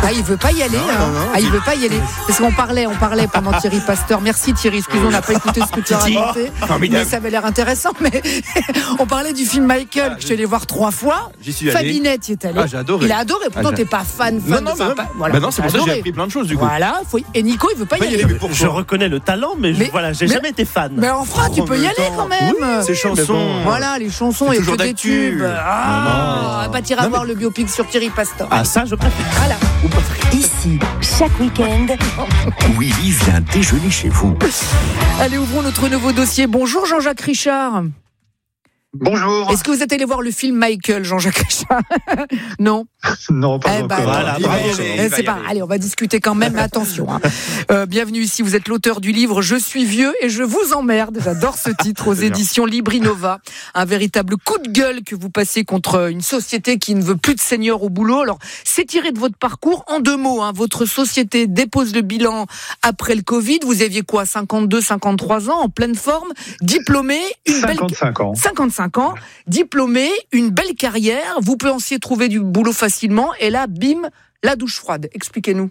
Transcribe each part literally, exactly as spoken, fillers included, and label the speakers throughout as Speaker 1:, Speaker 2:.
Speaker 1: Ah, il veut pas y aller.
Speaker 2: Non,
Speaker 1: hein.
Speaker 2: non, non,
Speaker 1: ah, il veut pas y aller. Parce qu'on parlait, on parlait pendant Thierry Pasteur. Merci Thierry, excusez-moi, on n'a pas écouté ce que tu as raconté. Mais ça avait l'air intéressant. Mais on parlait du film Michael, que je suis allé voir trois fois.
Speaker 2: J'y suis allé.
Speaker 1: Fabinette y est allé.
Speaker 2: Ah, j'ai adoré.
Speaker 1: Il a adoré. Pourtant,
Speaker 2: Ah,
Speaker 1: t'es pas fan, fan
Speaker 2: non, non,
Speaker 1: de enfin,
Speaker 2: mais
Speaker 1: pas-
Speaker 2: non.
Speaker 1: voilà,
Speaker 2: Bah non, c'est pour ça que j'ai
Speaker 1: adoré.
Speaker 2: appris plein de choses du coup.
Speaker 1: Voilà. Faut... Et Nico, il veut pas y
Speaker 2: Pas y
Speaker 1: aller.
Speaker 2: aller, mais pourquoi
Speaker 3: Je reconnais le talent, mais, je-
Speaker 1: Mais-
Speaker 3: voilà, j'ai
Speaker 1: mais-
Speaker 3: jamais été fan.
Speaker 1: Mais enfin, tu
Speaker 2: Oh,
Speaker 1: peux y
Speaker 2: mais
Speaker 1: aller
Speaker 2: attends.
Speaker 1: quand même.
Speaker 2: Oui, ces chansons.
Speaker 3: bon.
Speaker 1: Voilà, les chansons
Speaker 2: C'est
Speaker 1: et
Speaker 2: toujours
Speaker 1: que des
Speaker 2: d'actu.
Speaker 1: tubes. Ah, bah t'iras
Speaker 2: Non, mais-
Speaker 1: voir le biopic sur Thierry Pasteur.
Speaker 3: Ah, ça, je préfère.
Speaker 1: Voilà.
Speaker 4: Ici, chaque week-end,
Speaker 5: Willy vient déjeuner chez vous.
Speaker 1: Allez, ouvrons notre nouveau dossier. Bonjour Jean-Jacques Richard.
Speaker 6: Bonjour.
Speaker 1: Est-ce que vous êtes allé voir le film Michael, Jean-Jacques Richard? Non.
Speaker 6: Non, pas
Speaker 1: Eh ben,
Speaker 6: encore.
Speaker 3: Voilà,
Speaker 2: Il va y
Speaker 3: bravo.
Speaker 2: aller,
Speaker 1: Eh,
Speaker 2: il va
Speaker 1: c'est
Speaker 2: y
Speaker 1: pas.
Speaker 2: aller.
Speaker 1: Allez, on va discuter quand même. Mais attention. Hein. Euh, bienvenue ici. Vous êtes l'auteur du livre Je suis vieux et je vous emmerde. J'adore ce titre aux éditions Librinova. Un véritable coup de gueule que vous passez contre une société qui ne veut plus de seniors au boulot. Alors, c'est tiré de votre parcours en deux mots. Hein. Votre société dépose le bilan après le Covid. Vous aviez quoi, cinquante-deux, cinquante-trois ans, en pleine forme, diplômé, une belle
Speaker 6: cinquante-cinq ans.
Speaker 1: cinquante-cinq ans, diplômé, une belle carrière, vous pensiez trouver du boulot facilement, et là, bim, la douche froide. Expliquez-nous.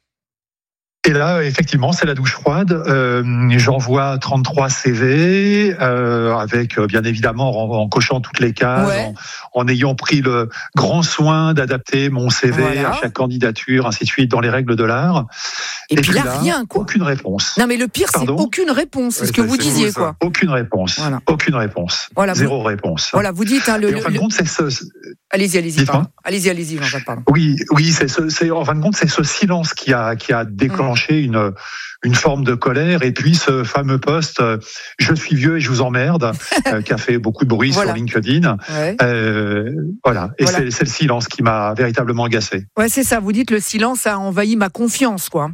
Speaker 6: Et là, effectivement, c'est la douche froide. Euh, J'envoie trente-trois C V, euh, avec, euh, bien évidemment, en, en cochant toutes les cases,
Speaker 1: Ouais.
Speaker 6: en, en ayant pris le grand soin d'adapter mon C V
Speaker 1: Voilà.
Speaker 6: à chaque candidature, ainsi de suite, dans les règles de l'art.
Speaker 1: Et, puis là, rien, quoi.
Speaker 6: Aucune réponse.
Speaker 1: Non, mais le pire, c'est
Speaker 6: Pardon
Speaker 1: aucune réponse. C'est
Speaker 2: Ouais,
Speaker 1: ce que
Speaker 2: ça,
Speaker 1: vous
Speaker 2: c'est
Speaker 1: disiez,
Speaker 2: fou, ça.
Speaker 1: quoi.
Speaker 6: Aucune réponse.
Speaker 1: Voilà.
Speaker 6: Aucune réponse.
Speaker 1: Voilà, vous-
Speaker 6: Zéro réponse.
Speaker 1: Voilà, vous dites, hein, le,
Speaker 6: Et en fin de
Speaker 1: le-
Speaker 6: compte, c'est ce,
Speaker 1: allez-y, allez-y,
Speaker 6: Dites-moi.
Speaker 1: pardon. Allez-y, allez-y, Jean-Jacques, pardon.
Speaker 6: Oui, oui, c'est ce, c'est en fin de compte, c'est ce silence qui a qui a déclenché une une forme de colère, et puis ce fameux post euh, je suis vieux et je vous emmerde euh, qui a fait beaucoup de bruit
Speaker 1: Voilà.
Speaker 6: sur LinkedIn.
Speaker 1: Ouais,
Speaker 6: Euh, voilà, et
Speaker 1: Voilà.
Speaker 6: c'est c'est le silence qui m'a véritablement agacé.
Speaker 1: ouais c'est ça, vous dites le silence a envahi ma confiance, quoi.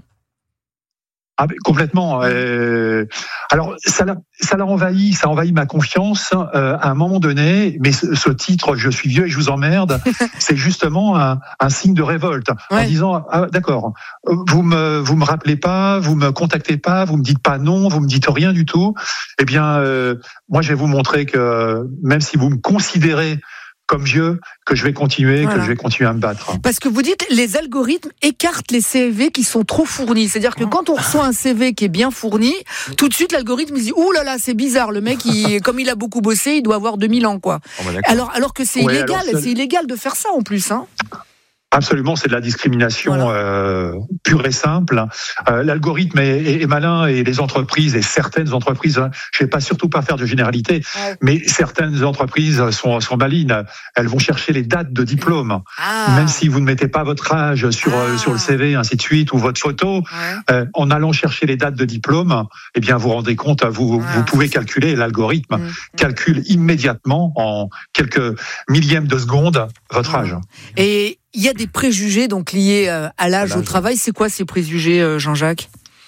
Speaker 6: Ah, mais complètement. Euh, alors, ça l'a, ça l'a envahi, ça a envahi ma confiance euh, à un moment donné. Mais ce, ce titre, je suis vieux et je vous emmerde, c'est justement un, un signe de révolte,
Speaker 1: Ouais.
Speaker 6: en disant ah, d'accord, vous me vous me rappelez pas, vous me contactez pas, vous me dites pas non, vous me dites rien du tout. Eh bien, euh, moi, je vais vous montrer que même si vous me considérez comme vieux, que je vais continuer,
Speaker 1: Voilà.
Speaker 6: que je vais continuer à me battre.
Speaker 1: Parce que vous dites, les algorithmes écartent les C V qui sont trop fournis. C'est-à-dire que quand on reçoit un C V qui est bien fourni, tout de suite, l'algorithme il dit, ouh là là, c'est bizarre, le mec, il, comme il a beaucoup bossé, il doit avoir deux mille ans, quoi.
Speaker 2: Oh, bah, d'accord.
Speaker 1: Alors, alors que c'est
Speaker 6: Ouais,
Speaker 1: illégal,
Speaker 6: alors, ça-
Speaker 1: c'est illégal de faire ça en plus, hein.
Speaker 6: Absolument, c'est de la discrimination
Speaker 1: Voilà.
Speaker 6: euh, pure et simple. Euh, L'algorithme est, est, est malin, et les entreprises, et certaines entreprises, hein, je ne vais pas surtout pas faire de généralité,
Speaker 1: Ouais.
Speaker 6: mais certaines entreprises sont, sont malines. Elles vont chercher les dates de diplôme,
Speaker 1: Ah.
Speaker 6: même si vous ne mettez pas votre âge sur,
Speaker 1: Ah.
Speaker 6: euh, sur le C V, ainsi de suite, ou votre photo.
Speaker 1: Ouais.
Speaker 6: Euh, en allant chercher les dates de diplôme, eh bien, vous vous rendez compte, vous,
Speaker 1: Ah.
Speaker 6: vous pouvez calculer, l'algorithme
Speaker 1: Mmh.
Speaker 6: calcule immédiatement, en quelques millièmes de seconde, votre
Speaker 1: Mmh.
Speaker 6: âge.
Speaker 1: Et il y a des préjugés donc liés euh, à l'âge,
Speaker 2: À
Speaker 1: au
Speaker 2: l'âge.
Speaker 1: travail. C'est quoi ces préjugés, euh, Jean-Jacques?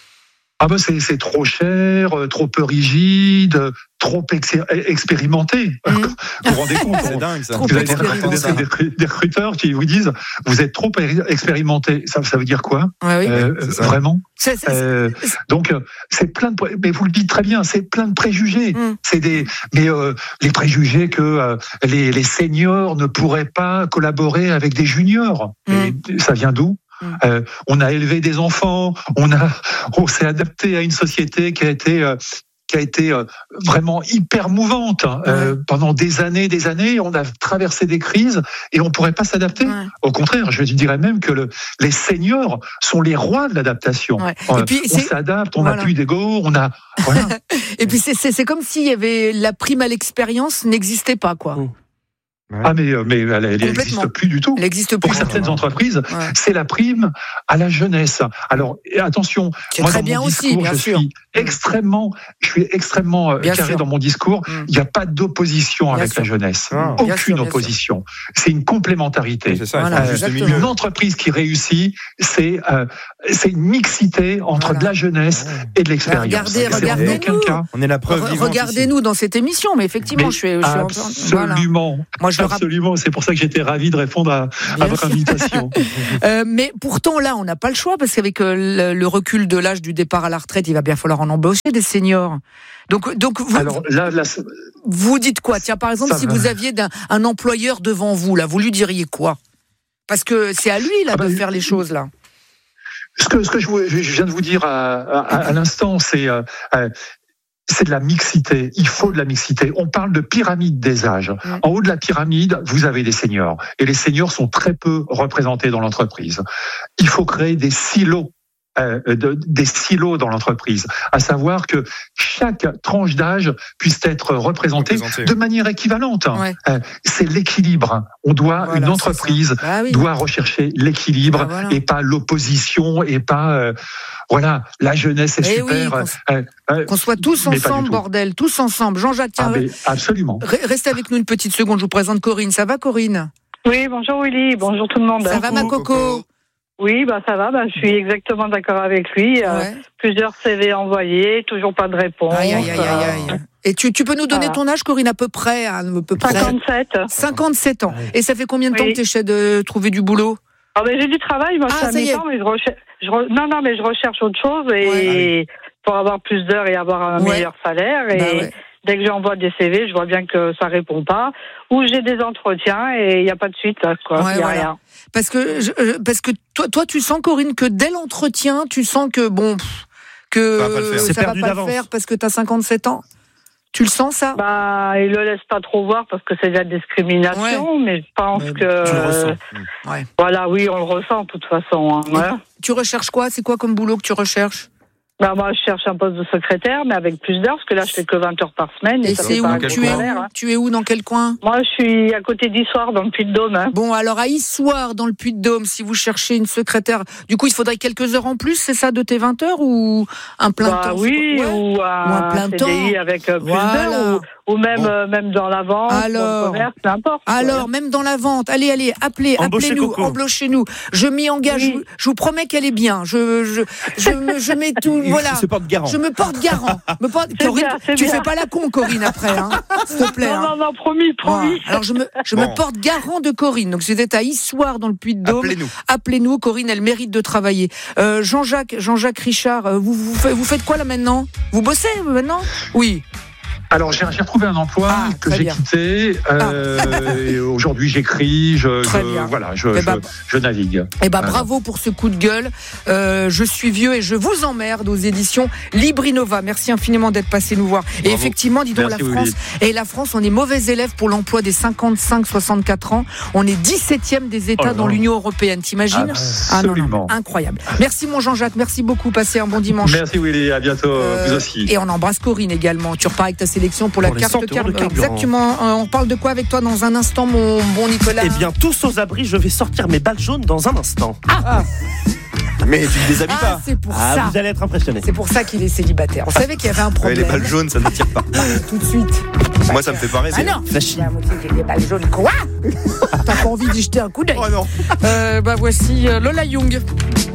Speaker 6: Ah ben c'est c'est trop cher, euh, trop peu rigide, euh, trop ex- expérimenté.
Speaker 1: Mmh.
Speaker 6: Vous vous rendez compte?
Speaker 2: C'est dingue ça.
Speaker 1: Trop
Speaker 6: Vous avez des,
Speaker 1: expérimenté.
Speaker 6: des- des recruteurs qui vous disent vous êtes trop expérimenté. Ça, ça veut dire quoi?
Speaker 1: Ouais, oui.
Speaker 6: Euh,
Speaker 2: c'est ça.
Speaker 6: Vraiment?
Speaker 1: C'est- c'est-
Speaker 6: Euh, donc euh, c'est plein de, pré- mais vous le dites très bien, c'est plein de préjugés.
Speaker 1: Mm.
Speaker 6: C'est des, mais euh, les préjugés que euh, les, les seniors ne pourraient pas collaborer avec des juniors.
Speaker 1: Mm.
Speaker 6: Et ça vient d'où?
Speaker 1: Mm.
Speaker 6: Euh, on a élevé des enfants, on a, on s'est adapté à une société qui a été euh, qui a été euh, vraiment hyper mouvante hein. euh, pendant des années, des années. On a traversé des crises et on pourrait pas s'adapter.
Speaker 1: Ouais.
Speaker 6: Au contraire, je dirais même que le, les seniors sont les rois de l'adaptation.
Speaker 1: Ouais.
Speaker 6: Euh,
Speaker 1: Et puis,
Speaker 6: on
Speaker 1: c'est-
Speaker 6: s'adapte, on n'a
Speaker 1: Voilà.
Speaker 6: plus d'ego, on a. Voilà.
Speaker 1: Et puis c'est- c'est c'est comme s'il y avait la prime à l'expérience n'existait pas, quoi.
Speaker 3: Mm.
Speaker 6: Ah mais euh, mais elle elle
Speaker 1: Complètement.
Speaker 6: n'existe plus du tout.
Speaker 1: Elle n'existe plus.
Speaker 6: Pour certaines entreprises,
Speaker 1: Ouais.
Speaker 6: c'est la prime à la jeunesse. Alors et attention,
Speaker 1: C'est
Speaker 6: moi
Speaker 1: très
Speaker 6: dans
Speaker 1: bien
Speaker 6: mon
Speaker 1: aussi,
Speaker 6: discours,
Speaker 1: bien
Speaker 6: je
Speaker 1: sûr.
Speaker 6: suis extrêmement, je suis extrêmement euh,
Speaker 1: Bien
Speaker 6: carré
Speaker 1: sûr.
Speaker 6: dans mon discours.
Speaker 1: Mm.
Speaker 6: Il n'y a pas d'opposition
Speaker 1: Bien
Speaker 6: avec
Speaker 1: sûr.
Speaker 6: la jeunesse,
Speaker 2: Ah.
Speaker 1: Bien
Speaker 6: aucune
Speaker 1: sûr, bien sûr.
Speaker 6: opposition. C'est une complémentarité.
Speaker 2: C'est ça,
Speaker 1: Voilà,
Speaker 2: il faut un juste
Speaker 1: exactement.
Speaker 2: milieu.
Speaker 6: Une entreprise qui réussit, c'est euh, c'est une mixité entre
Speaker 1: Voilà.
Speaker 6: de la jeunesse et de l'expérience.
Speaker 1: Regardez,
Speaker 6: C'est en
Speaker 1: regardez-nous.
Speaker 6: aucun cas.
Speaker 2: On est la preuve
Speaker 1: Re-
Speaker 2: vivante ici.
Speaker 1: Regardez-nous dans cette émission, mais effectivement,
Speaker 6: Mais
Speaker 1: je suis, je suis en- voilà.
Speaker 6: absolument,
Speaker 1: Moi, je le rappelle.
Speaker 6: absolument. C'est pour ça que j'étais ravi de répondre à, à
Speaker 1: Bien
Speaker 6: votre
Speaker 1: sûr.
Speaker 6: invitation.
Speaker 1: Euh, mais pourtant, là, on n'a pas le choix parce qu'avec euh, le, le recul de l'âge du départ à la retraite, il va bien falloir en embaucher des seniors. Donc, donc vous,
Speaker 6: Alors là, là,
Speaker 1: vous dites quoi? Tiens, par exemple,
Speaker 6: Ça
Speaker 1: si
Speaker 6: va.
Speaker 1: vous aviez d'un- un employeur devant vous, là, vous lui diriez quoi? Parce que c'est à lui là
Speaker 6: Ah bah,
Speaker 1: de faire les choses là.
Speaker 6: Ce que, ce que je, vous- je viens de vous dire à, à, à l'instant, c'est euh, euh, c'est de la mixité. Il faut de la mixité. On parle de pyramide des âges.
Speaker 1: Mm.
Speaker 6: En haut de la pyramide, vous avez des seniors. Et les seniors sont très peu représentés dans l'entreprise. Il faut créer des silos. Euh, de, des silos dans l'entreprise, à savoir que chaque tranche d'âge puisse être représentée
Speaker 2: Représenté.
Speaker 6: de manière équivalente.
Speaker 1: Ouais.
Speaker 6: Euh, c'est l'équilibre. On doit,
Speaker 1: Voilà,
Speaker 6: une
Speaker 1: c'est
Speaker 6: entreprise
Speaker 1: ça. Bah oui.
Speaker 6: doit rechercher l'équilibre
Speaker 1: Bah voilà.
Speaker 6: et pas l'opposition et pas euh, voilà, la jeunesse est
Speaker 1: Eh oui,
Speaker 6: super.
Speaker 1: qu'on
Speaker 6: euh, euh,
Speaker 1: Qu'on soit tous
Speaker 6: Mais pas du
Speaker 1: ensemble,
Speaker 6: tout.
Speaker 1: bordel, tous ensemble. Jean-Jacques,
Speaker 6: ah,
Speaker 1: tiens,
Speaker 6: mais absolument.
Speaker 1: re- restez avec nous une petite seconde. Je vous présente Corinne. Ça va, Corinne?
Speaker 7: Oui, bonjour Willy, bonjour tout le monde.
Speaker 1: Ça va, ma
Speaker 2: Coucou,
Speaker 1: coco?
Speaker 2: Coco.
Speaker 7: Oui, bah ça va, bah, je suis exactement d'accord avec lui. Euh,
Speaker 1: Ouais.
Speaker 7: Plusieurs C V envoyés, toujours pas de réponse.
Speaker 1: Aïe, aïe, aïe, aïe, aïe. Et tu, tu peux nous donner
Speaker 7: Voilà.
Speaker 1: ton âge, Corinne, à peu près, à peu près
Speaker 7: cinquante-sept.
Speaker 1: cinquante-sept ans. Et ça fait combien de temps
Speaker 7: Oui.
Speaker 1: que tu essaies de trouver du boulot?
Speaker 7: Ah ben j'ai du travail, moi
Speaker 1: Ah,
Speaker 7: je
Speaker 1: ça
Speaker 7: suis
Speaker 1: y
Speaker 7: à
Speaker 1: est.
Speaker 7: mi-temps, mais je recherche. Je re- Non, non, mais je recherche autre chose et
Speaker 1: Ouais.
Speaker 7: pour avoir plus d'heures et avoir un
Speaker 1: Ouais.
Speaker 7: meilleur salaire. Et
Speaker 1: Bah ouais.
Speaker 7: dès que j'envoie des C V, je vois bien que ça répond pas. Ou j'ai des entretiens et il n'y a pas de suite, quoi.
Speaker 1: Ouais,
Speaker 7: Il y a
Speaker 1: voilà.
Speaker 7: rien.
Speaker 1: Parce que, je- euh, parce que toi, toi, tu sens, Corinne, que dès l'entretien, tu sens que, bon, pff, que
Speaker 2: Ça va pas le faire.
Speaker 1: ça
Speaker 3: C'est
Speaker 1: va
Speaker 3: perdu
Speaker 1: pas le
Speaker 3: d'avance.
Speaker 1: faire parce que tu as cinquante-sept ans. Tu le sens, ça?
Speaker 7: Bah, il le laisse pas trop voir parce que c'est de la discrimination, mais je pense
Speaker 3: Ouais,
Speaker 7: que
Speaker 3: tu le ressens.
Speaker 7: euh,
Speaker 1: Ouais.
Speaker 7: voilà, oui, on le ressent de toute façon. Hein, voilà.
Speaker 1: Tu recherches quoi? C'est quoi comme boulot que tu recherches?
Speaker 7: Bah, moi, je cherche un poste de secrétaire, mais avec plus d'heures, parce que là, je fais que vingt heures par semaine. Et,
Speaker 1: Et
Speaker 7: ça
Speaker 1: c'est
Speaker 7: fait
Speaker 1: où?
Speaker 7: pas un
Speaker 2: quel
Speaker 1: Tu
Speaker 7: gros
Speaker 1: es
Speaker 7: salaire,
Speaker 1: où?
Speaker 7: hein.
Speaker 1: Tu es où? Dans quel coin?
Speaker 7: Moi, je suis à côté d'Issoire, dans le Puy-de-Dôme. Hein.
Speaker 1: Bon, alors à Issoire, dans le Puy-de-Dôme, si vous cherchez une secrétaire, du coup, il faudrait quelques heures en plus, c'est ça, de tes vingt heures ou un plein
Speaker 7: Bah,
Speaker 1: temps?
Speaker 7: oui,
Speaker 1: Ouais.
Speaker 7: ou un,
Speaker 1: Ou un plein
Speaker 7: C D I
Speaker 1: temps.
Speaker 7: avec euh, plus
Speaker 1: Voilà.
Speaker 7: d'heures, ou, ou même,
Speaker 2: Bon.
Speaker 7: euh, même dans la vente, dans
Speaker 1: Alors.
Speaker 7: le commerce, n'importe. quoi.
Speaker 1: Alors, même dans la vente, allez, allez, appelez,
Speaker 3: Embauchez
Speaker 1: appelez-nous,
Speaker 3: Coco.
Speaker 1: embauchez-nous. Je m'y engage,
Speaker 7: Oui.
Speaker 1: je, vous- je vous promets qu'elle est bien. Je, je, je, me- je mets tout,
Speaker 3: Il
Speaker 1: voilà.
Speaker 3: se porte garant.
Speaker 1: Je me porte garant. Me porte-
Speaker 7: C'est
Speaker 1: Corinne,
Speaker 7: bien, c'est
Speaker 1: tu
Speaker 7: bien.
Speaker 1: fais pas la con, Corinne, après, hein. S'il te plaît.
Speaker 7: Non,
Speaker 1: hein.
Speaker 7: non, non, promis, promis.
Speaker 1: Voilà. Alors, je me, je
Speaker 2: Bon.
Speaker 1: me porte garant de Corinne. Donc, c'était à Issoire, dans le Puy-de-Dôme.
Speaker 2: Appelez-nous.
Speaker 1: Appelez-nous, Corinne, elle mérite de travailler. Euh, Jean-Jacques, Jean-Jacques Richard, euh, vous, vous, faites, vous faites quoi là maintenant? Vous bossez euh, maintenant? Oui.
Speaker 6: Alors j'ai j'ai retrouvé un emploi
Speaker 1: Ah,
Speaker 6: que
Speaker 1: très
Speaker 6: j'ai
Speaker 1: bien.
Speaker 6: quitté. Euh, et aujourd'hui j'écris, je,
Speaker 1: Très
Speaker 6: je-
Speaker 1: bien.
Speaker 6: voilà, je,
Speaker 1: Eh
Speaker 6: je,
Speaker 1: ben,
Speaker 6: je navigue.
Speaker 1: Eh ben,
Speaker 6: Voilà.
Speaker 1: bravo pour ce coup de gueule. Euh, je suis vieux et je vous emmerde aux éditions Librinova. Merci infiniment d'être passé nous voir. Et
Speaker 2: Bravo.
Speaker 1: effectivement, dis donc,
Speaker 6: Merci,
Speaker 1: la France,
Speaker 6: Willy.
Speaker 1: et la France, on est mauvais élèves pour l'emploi des cinquante-cinq soixante-quatre ans. On est dix-septième des États
Speaker 3: Oh là
Speaker 1: dans
Speaker 3: là.
Speaker 1: l'Union européenne. T'imagines?
Speaker 6: Absolument.
Speaker 1: Incroyable. Merci mon Jean-Jacques. Merci beaucoup. Passez un bon dimanche.
Speaker 6: Merci Willy, à bientôt,
Speaker 1: Euh,
Speaker 6: vous aussi.
Speaker 1: Et on embrasse Corinne également. Tu repars avec ta sélection pour la
Speaker 3: Pour les
Speaker 1: carte
Speaker 3: cent euros de
Speaker 1: car-
Speaker 3: carburant.
Speaker 1: Exactement. Euh, on parle de quoi avec toi dans un instant, mon bon Nicolas?
Speaker 3: Eh bien, tous aux abris, je vais sortir mes balles jaunes dans un instant.
Speaker 2: Mais tu ne déshabilles
Speaker 1: Ah,
Speaker 2: pas.
Speaker 1: c'est pour
Speaker 3: Ah,
Speaker 1: ça.
Speaker 3: vous allez être impressionnés.
Speaker 1: C'est pour ça qu'il est célibataire. On savait qu'il y avait un
Speaker 2: Ouais,
Speaker 1: problème.
Speaker 2: les balles jaunes, ça ne tire pas.
Speaker 1: Tout de suite.
Speaker 2: Moi, ça me fait pas rêver.
Speaker 1: Ah non.
Speaker 3: Flashy.
Speaker 1: La moitié, j'ai des balles jaunes. Quoi? T'as pas envie d'y jeter un coup d'œil?
Speaker 2: Oh non.
Speaker 1: Euh, bah voici euh, Lola Young.